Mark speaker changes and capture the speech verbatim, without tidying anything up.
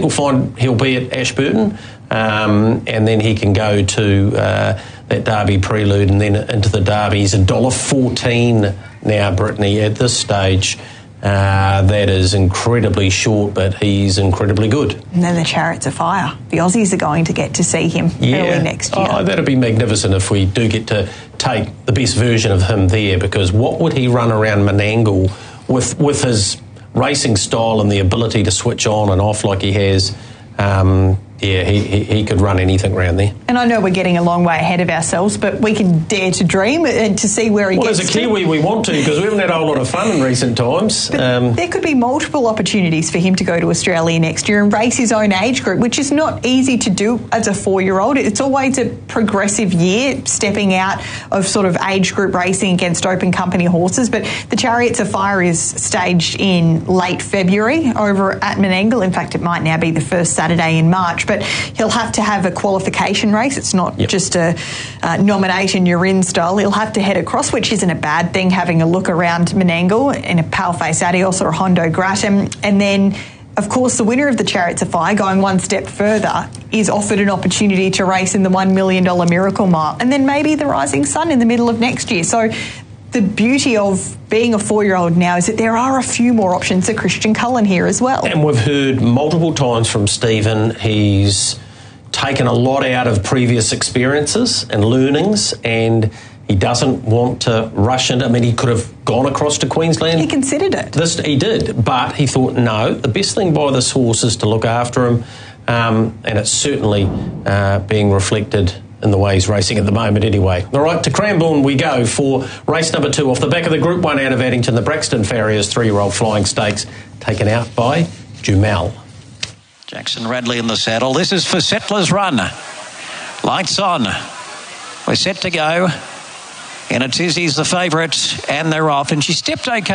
Speaker 1: people find he'll be at Ashburton, um, and then he can go to uh, that Derby prelude and then into the Derby. He's one dollar fourteen now, Brittany, at this stage. Uh, that is incredibly short, but he's incredibly good.
Speaker 2: And then the Chariots of Fire. The Aussies are going to get to see him
Speaker 1: yeah.
Speaker 2: early next year.
Speaker 1: Oh, that'd be magnificent if we do get to take the best version of him there, because what would he run around Menangle with, with his racing style and the ability to switch on and off like he has? Um, yeah, he, he, he could run anything around there.
Speaker 2: And I know we're getting a long way ahead of ourselves, but we can dare to dream and to see where he
Speaker 1: well,
Speaker 2: gets to.
Speaker 1: Well, as a Kiwi,
Speaker 2: to.
Speaker 1: we want to, because we haven't had a whole lot of fun in recent times.
Speaker 2: Um, there could be multiple opportunities for him to go to Australia next year and race his own age group, which is not easy to do as a four-year-old. It's always a progressive year, stepping out of sort of age group racing against open company horses. But the Chariots of Fire is staged in late February over at Menangle. In fact, it might now be the first Saturday in March, but he'll have to have a qualification race. It's not yep. just a uh, nomination you're in style. He'll have to head across, which isn't a bad thing, having a look around Menangle in a Paleface Adios or a Hondo Grattan. And then, of course, the winner of the Chariots of Fire, going one step further, is offered an opportunity to race in the one million dollars Miracle Mile, and then maybe the Rising Sun in the middle of next year. So the beauty of being a four-year-old now is that there are a few more options for Christian Cullen here as well.
Speaker 1: And we've heard multiple times from Stephen, he's taken a lot out of previous experiences and learnings, and he doesn't want to rush into. I mean, he could have gone across to Queensland.
Speaker 2: He considered it.
Speaker 1: This he did, but he thought, no, the best thing by this horse is to look after him, um, and it's certainly uh, being reflected in the way he's racing at the moment anyway. All right, to Cranbourne we go for race number two off the back of the Group one out of Addington, the Braxton Farriers three-year-old Flying Stakes, taken out by Jumel.
Speaker 3: Jackson Radley in the saddle. This is for Settler's Run. Lights on. We're set to go. And it's Izzy's the favourite, and they're off. And she stepped okay.